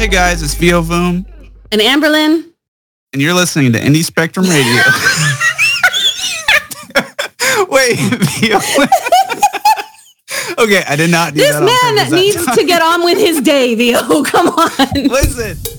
Hey guys, it's Vio Voom, And Amberlyn. and you're listening to Indie Spectrum Radio. Wait, Vio. Okay, I did not do This that on man purpose that needs time. to get on with his day, Vio. Come on. Listen.